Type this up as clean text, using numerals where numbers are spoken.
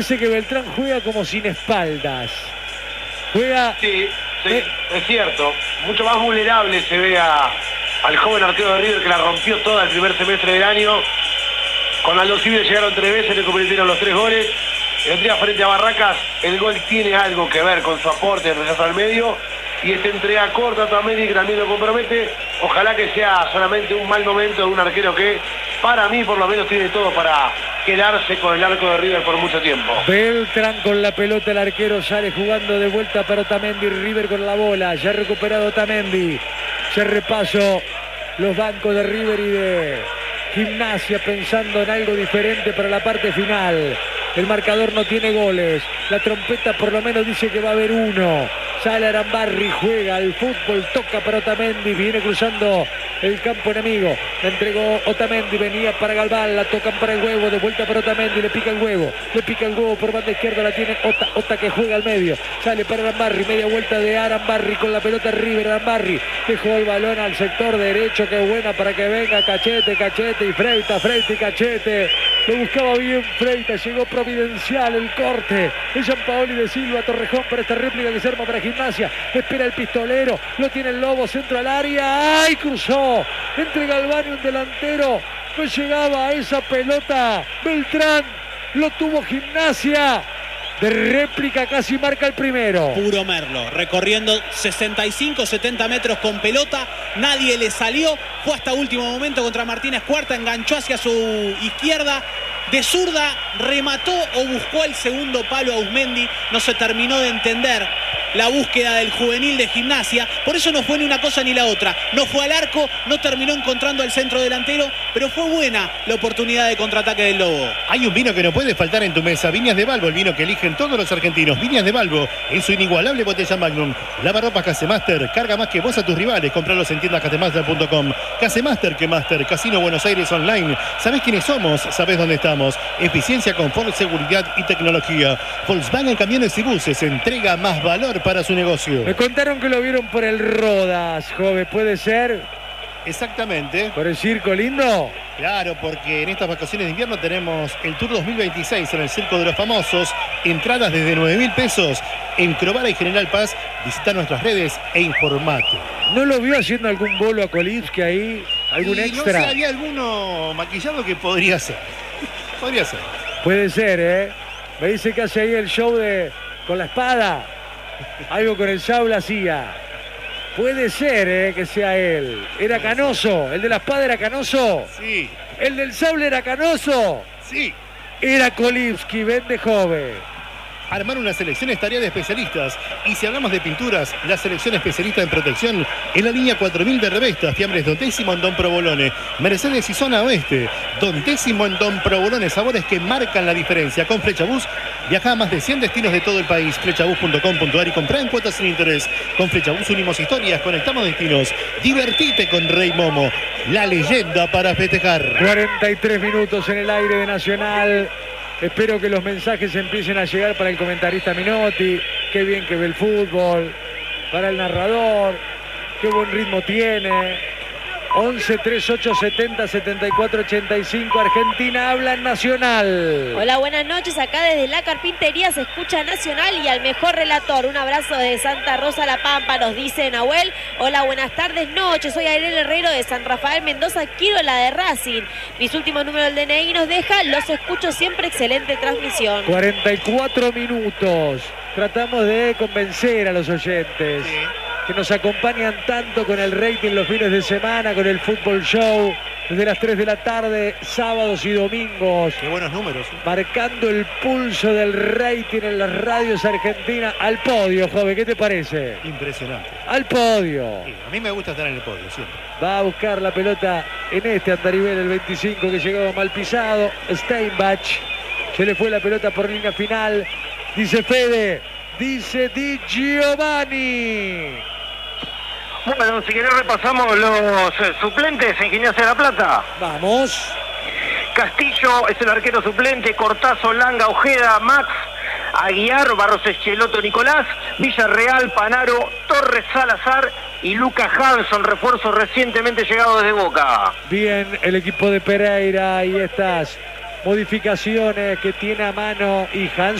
Parece que Beltrán juega como sin espaldas. Juega... Sí, es cierto. Mucho más vulnerable se ve al joven arquero de River que la rompió toda el primer semestre del año. Con Aldo Civi llegaron 3 veces, le convirtieron los 3 goles. El día frente a Barracas, el gol tiene algo que ver con su aporte de rechazo al medio. Y esta entrega corta también, que también lo compromete. Ojalá que sea solamente un mal momento de un arquero que, para mí, por lo menos tiene todo para quedarse con el arco de River por mucho tiempo. Beltrán con la pelota, el arquero sale jugando de vuelta para Otamendi. River con la bola, ya recuperado Otamendi. Ya repaso los bancos de River y de Gimnasia pensando en algo diferente para la parte final. El marcador no tiene goles. La trompeta por lo menos dice que va a haber uno. Sale Arambarri, juega al fútbol, toca para Otamendi, viene cruzando el campo enemigo. La entregó Otamendi, venía para Galván, la tocan para el huevo, de vuelta para Otamendi, le pica el huevo por banda izquierda, la tiene Ota que juega al medio. Sale para Arambarri, media vuelta de Arambarri con la pelota River. Arambarri dejó el balón al sector derecho, qué buena para que venga Cachete y Freita y Cachete. Lo buscaba bien Freita, llegó providencial el corte de Gianpaoli de Silva Torrejón para esta réplica que se arma para Gimnasia. Espera el pistolero, lo tiene el Lobo, centro al área. ¡Ay! Cruzó entre Galván y un delantero. No llegaba a esa pelota. Beltrán lo tuvo Gimnasia. De réplica casi marca el primero. Puro Merlo, recorriendo 65-70 metros con pelota. Nadie le salió. Fue hasta último momento contra Martínez Cuarta. Enganchó hacia su izquierda. De zurda remató o buscó el segundo palo a Uzmendi. No se terminó de entender la búsqueda del juvenil de Gimnasia. Por eso no fue ni una cosa ni la otra. No fue al arco, no terminó encontrando al centro delantero, pero fue buena la oportunidad de contraataque del Lobo. Hay un vino que no puede faltar en tu mesa. Viñas de Balbo, el vino que eligen todos los argentinos. Viñas de Balbo, en su inigualable botella Magnum. Lavarropas Casemaster, carga más que vos a tus rivales. Compralos en tiendas casemaster.com. Casemaster que Master, Casino Buenos Aires Online. ¿Sabés quiénes somos? ¿Sabés dónde estamos? Eficiencia, confort, seguridad y tecnología. Volkswagen Camiones y Buses, entrega más valor para su negocio. Me contaron que lo vieron por el Rodas, joven, ¿puede ser? Exactamente. ¿Por el circo lindo? Claro, porque en estas vacaciones de invierno tenemos el Tour 2026 en el Circo de los Famosos. Entradas desde 9.000 pesos en Crovara y General Paz. Visita nuestras redes e informate. ¿No lo vio haciendo algún bolo a Kolibski ahí? ¿Algún extra? No sé, había alguno maquillado que podría ser. Podría ser. Puede ser, ¿eh? Me dice que hace ahí el show con la espada. Algo con el sable hacía. Puede ser, que sea él. Era Canoso. El de la espada era Canoso. Sí. El del sable era Canoso. Sí. Era Kolibski, vende joven. Armar una selección es tarea de especialistas. Y si hablamos de pinturas, la selección especialista en protección en la línea 4000 de Revestas, fiambres Don Décimo en Don Provolone, Mercedes y Zona Oeste, Don Décimo en Don Provolone, sabores que marcan la diferencia. Con Flechabús, viaja a más de 100 destinos de todo el país. Flechabús.com.ar y comprá en cuotas sin interés. Con Flechabús unimos historias, conectamos destinos. Divertite con Rey Momo, la leyenda para festejar. 43 minutos en el aire de Nacional. Espero que los mensajes empiecen a llegar para el comentarista Minotti. Qué bien que ve el fútbol. Para el narrador. Qué buen ritmo tiene. 11 38 70 74 85. Argentina habla en Nacional. Hola, buenas noches. Acá desde la carpintería se escucha Nacional y al mejor relator. Un abrazo de Santa Rosa La Pampa, nos dice Nahuel. Hola, buenas tardes, noches. Soy Ariel Herrero de San Rafael Mendoza. Quiero la de Racing. Mis últimos números del DNI nos deja. Los escucho siempre. Excelente transmisión. 44 minutos. Tratamos de convencer a los oyentes. Sí. Que nos acompañan tanto con el rating los fines de semana, con el fútbol show, desde las 3 de la tarde, sábados y domingos. Qué buenos números. Marcando el pulso del rating en las radios argentinas. Al podio, joven, ¿qué te parece? Impresionante. Al podio. Sí, a mí me gusta estar en el podio, siempre. Va a buscar la pelota en este andarivel, el 25, que llegaba mal pisado. Steinbach. Se le fue la pelota por línea final. Dice Fede. Dice Di Giovanni. Bueno, si querés repasamos los suplentes en Gimnasia de La Plata. Vamos. Castillo es el arquero suplente, Cortazo, Langa, Ojeda, Max, Aguiar, Barros Echeloto, Nicolás, Villarreal, Panaro, Torres, Salazar y Lucas Hanson, refuerzo recientemente llegado desde Boca. Bien, el equipo de Pereira, ahí estás. Modificaciones que tiene a mano y Hans